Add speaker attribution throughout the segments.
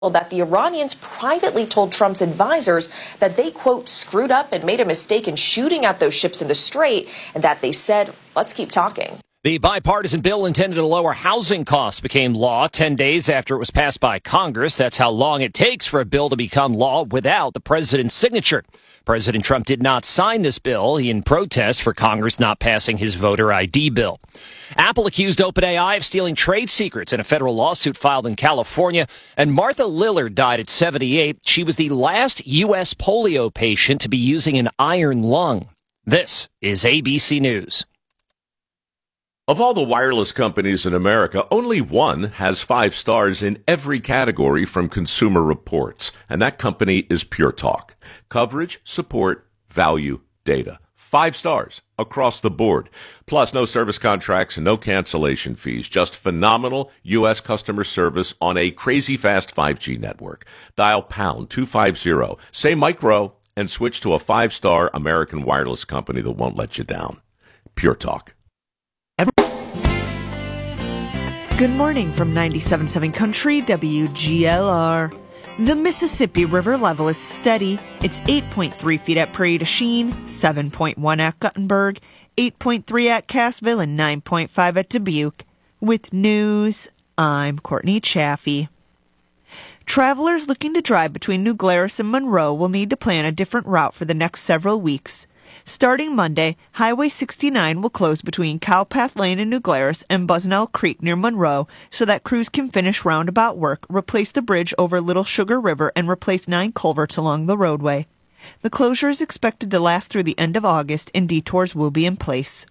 Speaker 1: that the Iranians privately told Trump's advisors that they, quote, screwed up and made a mistake in shooting at those ships in the Strait, and that they said, let's keep talking.
Speaker 2: The bipartisan bill intended to lower housing costs became law 10 days after it was passed by Congress. That's how long it takes for a bill to become law without the president's signature. President Trump did not sign this bill in protest for Congress not passing his voter ID bill. Apple accused OpenAI of stealing trade secrets in a federal lawsuit filed in California. And Martha Lillard died at 78. She was the last U.S. polio patient to be using an iron lung. This is ABC News.
Speaker 3: Of all the wireless companies in America, only one has 5 stars in every category from Consumer Reports, and that company is Pure Talk. Coverage, support, value, data. 5 stars across the board. Plus, no service contracts and no cancellation fees. Just phenomenal U.S. customer service on a crazy fast 5G network. Dial pound 250, say micro, and switch to a 5-star American wireless company that won't let you down. Pure Talk.
Speaker 4: Good morning from 97.7 Country WGLR. The Mississippi River level is steady. It's 8.3 feet at Prairie du Chien, 7.1 at Guttenberg, 8.3 at Cassville, and 9.5 at Dubuque. With news, I'm Courtney Chaffee. Travelers looking to drive between New Glarus and Monroe will need to plan a different route for the next several weeks. Starting Monday, Highway 69 will close between Cowpath Lane in New Glarus and Buzznell Creek near Monroe so that crews can finish roundabout work, replace the bridge over Little Sugar River, and replace 9 culverts along the roadway. The closure is expected to last through the end of August, and detours will be in place.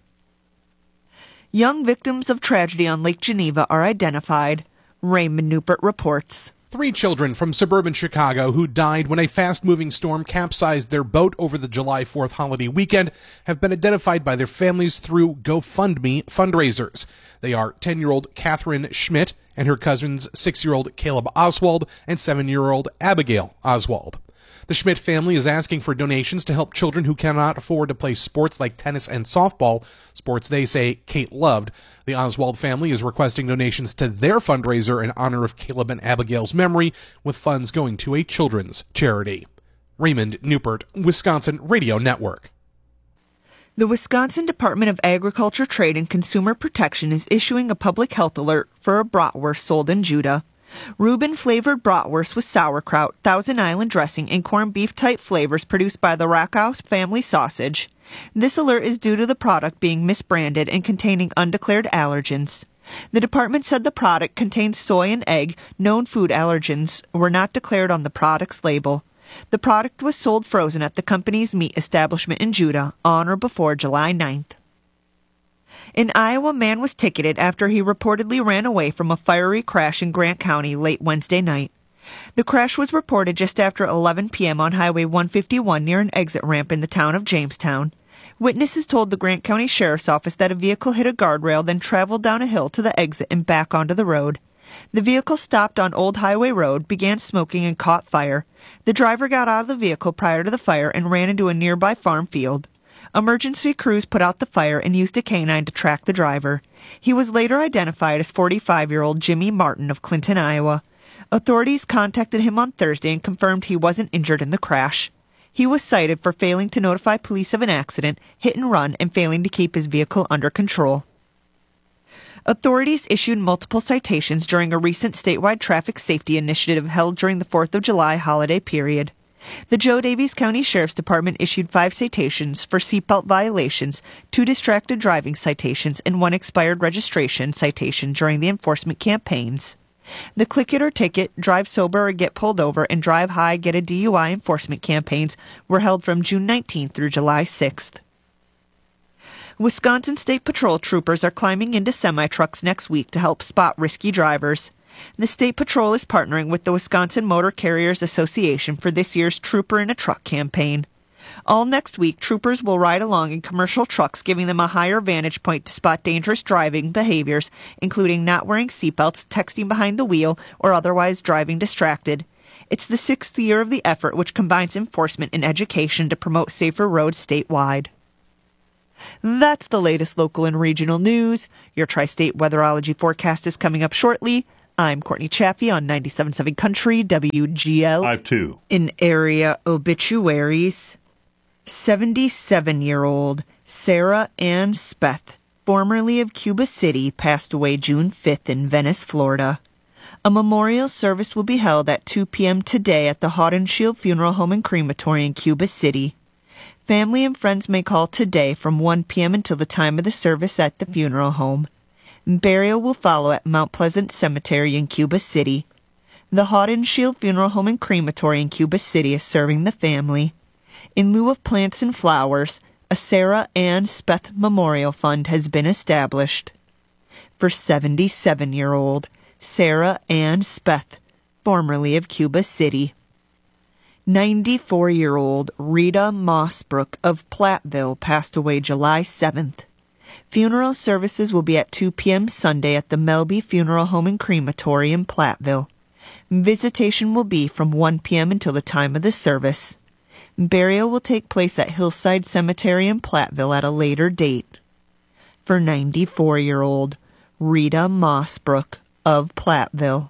Speaker 4: Young victims of tragedy on Lake Geneva are identified. Raymond Newport reports.
Speaker 5: 3 children from suburban Chicago who died when a fast-moving storm capsized their boat over the July 4th holiday weekend have been identified by their families through GoFundMe fundraisers. They are 10-year-old Catherine Schmidt and her cousins 6-year-old Caleb Oswald and 7-year-old Abigail Oswald. The Schmidt family is asking for donations to help children who cannot afford to play sports like tennis and softball, sports they say Kate loved. The Oswald family is requesting donations to their fundraiser in honor of Caleb and Abigail's memory, with funds going to a children's charity. Raymond Newport, Wisconsin Radio Network.
Speaker 4: The Wisconsin Department of Agriculture, Trade, and Consumer Protection is issuing a public health alert for a bratwurst sold in Judah. Reuben-flavored bratwurst with sauerkraut, Thousand Island dressing, and corned beef-type flavors produced by the Rackhouse family sausage. This alert is due to the product being misbranded and containing undeclared allergens. The department said the product contains soy and egg. Known food allergens were not declared on the product's label. The product was sold frozen at the company's meat establishment in Judah on or before July 9th. In Iowa, a man was ticketed after he reportedly ran away from a fiery crash in Grant County late Wednesday night. The crash was reported just after 11 p.m. on Highway 151 near an exit ramp in the town of Jamestown. Witnesses told the Grant County Sheriff's Office that a vehicle hit a guardrail, then traveled down a hill to the exit and back onto the road. The vehicle stopped on Old Highway Road, began smoking, and caught fire. The driver got out of the vehicle prior to the fire and ran into a nearby farm field. Emergency crews put out the fire and used a canine to track the driver. He was later identified as 45-year-old Jimmy Martin of Clinton, Iowa. Authorities contacted him on Thursday and confirmed he wasn't injured in the crash. He was cited for failing to notify police of an accident, hit and run, and failing to keep his vehicle under control. Authorities issued multiple citations during a recent statewide traffic safety initiative held during the 4th of July holiday period. The Joe Daviess County Sheriff's Department issued 5 citations for seatbelt violations, 2 distracted driving citations, and 1 expired registration citation during the enforcement campaigns. The Click It or Ticket, Drive Sober or Get Pulled Over, and Drive High, Get a DUI enforcement campaigns were held from June 19th through July 6th. Wisconsin State Patrol troopers are climbing into semi-trucks next week to help spot risky drivers. The State Patrol is partnering with the Wisconsin Motor Carriers Association for this year's Trooper in a Truck campaign. All next week, troopers will ride along in commercial trucks, giving them a higher vantage point to spot dangerous driving behaviors, including not wearing seatbelts, texting behind the wheel, or otherwise driving distracted. It's the 6th year of the effort, which combines enforcement and education to promote safer roads statewide. That's the latest local and regional news. Your Tri-State Weatherology forecast is coming up shortly. I'm Courtney Chaffee on 97.7 Country, WGL.
Speaker 6: 5-2.
Speaker 4: In area obituaries, 77-year-old Sarah Ann Speth, formerly of Cuba City, passed away June 5th in Venice, Florida. A memorial service will be held at 2 p.m. today at the Haudenschild Funeral Home and Crematory in Cuba City. Family and friends may call today from 1 p.m. until the time of the service at the funeral home. Burial will follow at Mount Pleasant Cemetery in Cuba City. The Haudenschild Funeral Home and Crematory in Cuba City is serving the family. In lieu of plants and flowers, a Sarah Ann Speth Memorial Fund has been established. For 77-year-old Sarah Ann Speth, formerly of Cuba City. 94-year-old Rita Mossbrook of Platteville passed away July 7th. Funeral services will be at 2 p.m. Sunday at the Melby Funeral Home and Crematory in Platteville. Visitation will be from 1 p.m. until the time of the service. Burial will take place at Hillside Cemetery in Platteville at a later date. For 94-year-old Rita Mossbrook of Platteville.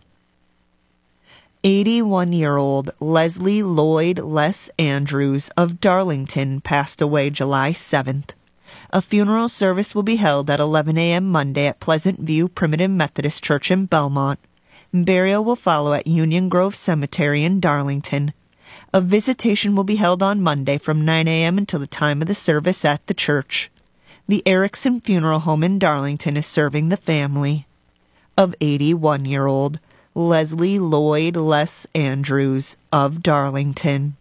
Speaker 4: 81-year-old Leslie Lloyd Les Andrews of Darlington passed away July 7th. A funeral service will be held at 11 a.m. Monday at Pleasant View Primitive Methodist Church in Belmont. Burial will follow at Union Grove Cemetery in Darlington. A visitation will be held on Monday from 9 a.m. until the time of the service at the church. The Erickson Funeral Home in Darlington is serving the family of 81-year-old Leslie Lloyd Les Andrews of Darlington.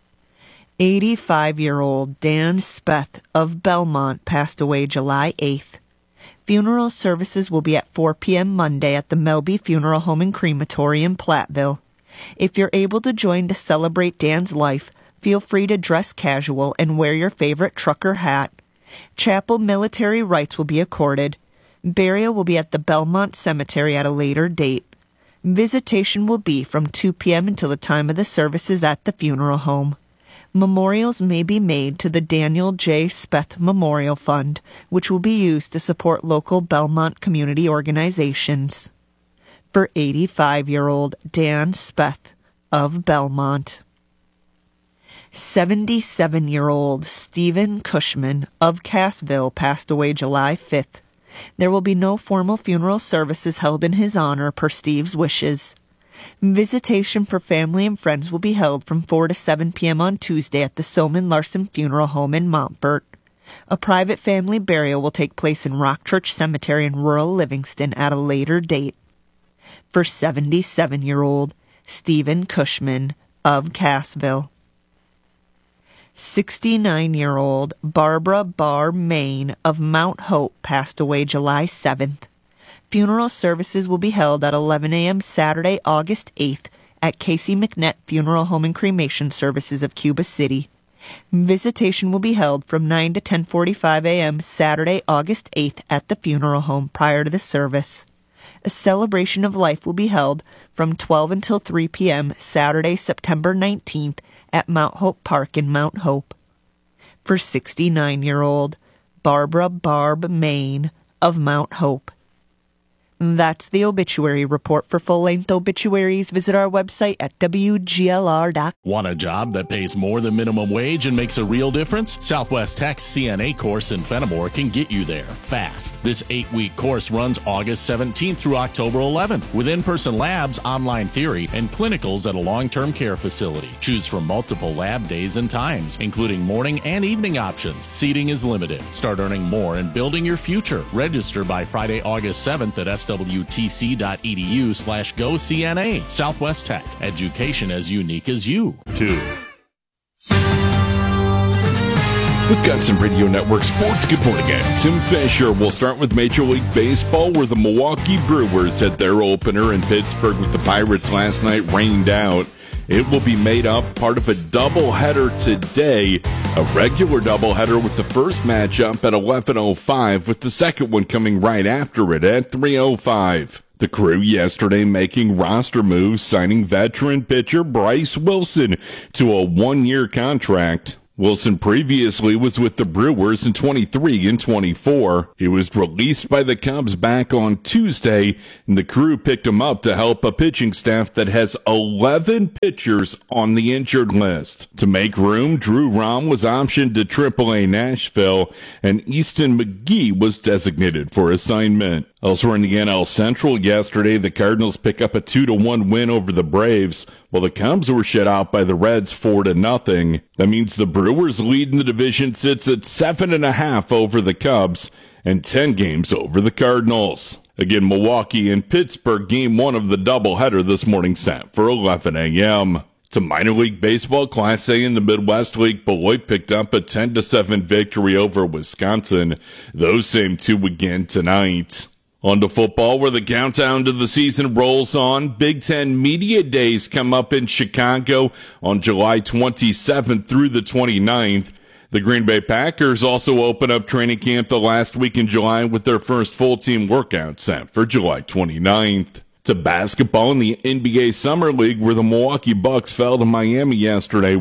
Speaker 4: 85-year-old Dan Speth of Belmont passed away July 8th. Funeral services will be at 4 p.m. Monday at the Melby Funeral Home and Crematory in Platteville. If you're able to join to celebrate Dan's life, feel free to dress casual and wear your favorite trucker hat. Chapel military rites will be accorded. Burial will be at the Belmont Cemetery at a later date. Visitation will be from 2 p.m. until the time of the services at the funeral home. Memorials may be made to the Daniel J. Speth Memorial Fund, which will be used to support local Belmont community organizations. For 85-year-old Dan Speth of Belmont. 77-year-old Stephen Cushman of Cassville passed away July 5th. There will be no formal funeral services held in his honor per Steve's wishes. Visitation for family and friends will be held from 4 to 7 p.m. on Tuesday at the Soman Larson Funeral Home in Montfort. A private family burial will take place in Rock Church Cemetery in rural Livingston at a later date. For 77-year-old Stephen Cushman of Cassville. 69-year-old Barbara Barr Main of Mount Hope passed away July 7th. Funeral services will be held at 11 a.m. Saturday, August 8th at Casey McNett Funeral Home and Cremation Services of Cuba City. Visitation will be held from 9 to 10:45 a.m. Saturday, August 8th at the funeral home prior to the service. A celebration of life will be held from 12 until 3 p.m. Saturday, September 19th at Mount Hope Park in Mount Hope. For 69-year-old Barbara Barb Main of Mount Hope. That's the obituary report. For full-length obituaries, visit our website at WGLR.com.
Speaker 6: Want a job that pays more than minimum wage and makes a real difference? Southwest Tech's CNA course in Fenimore can get you there fast. This 8-week course runs August 17th through October 11th with in-person labs, online theory, and clinicals at a long-term care facility. Choose from multiple lab days and times, including morning and evening options. Seating is limited. Start earning more and building your future. Register by Friday, August 7th at swtc.edu/GoCNA. Southwest Tech. Education as unique as you. 2.
Speaker 7: Wisconsin Radio Network Sports. Good morning, I'm Tim Fisher. We'll start with Major League Baseball, where the Milwaukee Brewers had their opener in Pittsburgh with the Pirates last night rained out. It will be made up part of a doubleheader today, a regular doubleheader with the first matchup at 11:05, with the second one coming right after it at 3:05. The Crew yesterday making roster moves, signing veteran pitcher Bryce Wilson to a 1-year contract. Wilson previously was with the Brewers in 23 and 24. He was released by the Cubs back on Tuesday, and the crew picked him up to help a pitching staff that has 11 pitchers on the injured list. To make room, Drew Rom was optioned to AAA Nashville, and Easton McGee was designated for assignment. Elsewhere in the NL Central yesterday, the Cardinals pick up a 2-1 win over the Braves, while the Cubs were shut out by the Reds 4-0. That means the Brewers' lead in the division sits at 7.5 over the Cubs and 10 games over the Cardinals. Again, Milwaukee and Pittsburgh, game 1 of the doubleheader this morning set for 11 a.m. To minor league baseball, Class A in the Midwest League, Beloit picked up a 10-7 victory over Wisconsin. Those same two again tonight. On to football, where the countdown to the season rolls on. Big Ten Media Days come up in Chicago on July 27th through the 29th. The Green Bay Packers also open up training camp the last week in July with their first full-team workout set for July 29th. To basketball in the NBA Summer League, where the Milwaukee Bucks fell to Miami yesterday,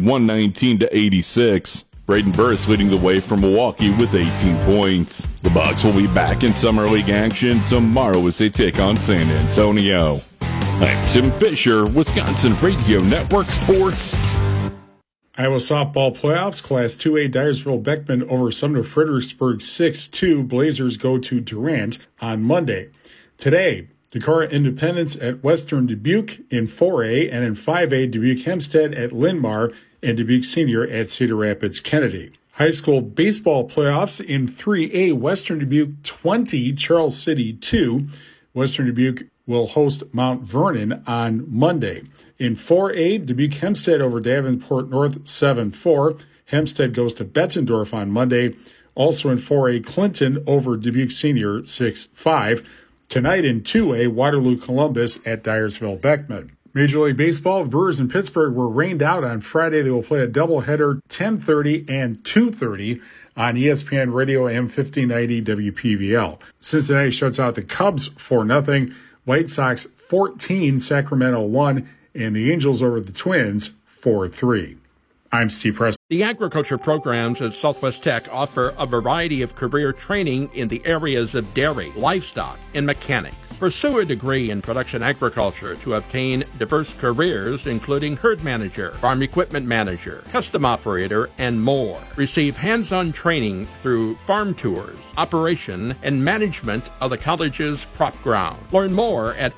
Speaker 7: 119-86. Braden Burris leading the way for Milwaukee with 18 points. The Bucks will be back in Summer League action tomorrow as they take on San Antonio. I'm Tim Fisher, Wisconsin Radio Network Sports.
Speaker 8: Iowa softball playoffs, Class 2A, Dyersville Beckman over Sumner Fredericksburg 6-2. Blazers go to Durant on Monday. Today, Decorah Independence at Western Dubuque in 4A, and in 5A, Dubuque Hempstead at Linn-Mar, and Dubuque Senior at Cedar Rapids Kennedy. High school baseball playoffs in 3A, Western Dubuque 20, Charles City 2. Western Dubuque will host Mount Vernon on Monday. In 4A, Dubuque Hempstead over Davenport North 7-4. Hempstead goes to Bettendorf on Monday. Also in 4A, Clinton over Dubuque Senior 6-5. Tonight in 2A, Waterloo Columbus at Dyersville Beckman. Major League Baseball, the Brewers in Pittsburgh were rained out on Friday. They will play a doubleheader 10:30 and 2:30 on ESPN Radio AM 1590 WPVL. Cincinnati shuts out the Cubs 4-0. White Sox 14, Sacramento 1, and the Angels over the Twins 4-3. I'm Steve Preston.
Speaker 9: The agriculture programs at Southwest Tech offer a variety of career training in the areas of dairy, livestock, and mechanics. Pursue a degree in production agriculture to obtain diverse careers, including herd manager, farm equipment manager, custom operator, and more. Receive hands-on training through farm tours, operation, and management of the college's crop ground. Learn more at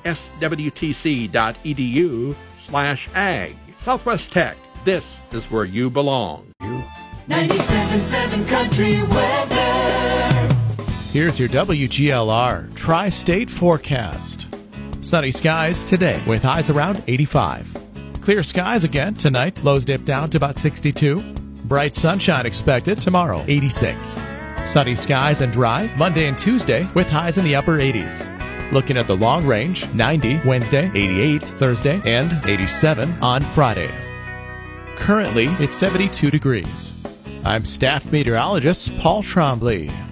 Speaker 9: swtc.edu/ag. Southwest Tech. This is where you belong.
Speaker 10: 97.7 Country Weather.
Speaker 11: Here's your WGLR Tri-State forecast. Sunny skies today with highs around 85. Clear skies again tonight. Lows dip down to about 62. Bright sunshine expected tomorrow, 86. Sunny skies and dry Monday and Tuesday with highs in the upper 80s. Looking at the long range, 90 Wednesday, 88 Thursday, and 87 on Friday. Currently, it's 72 degrees. I'm staff meteorologist Paul Trombley.